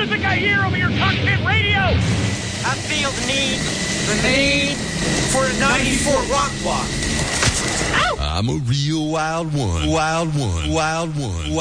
music I hear over your cockpit radio. I feel the need for a 94 rock block. I'm a real wild one.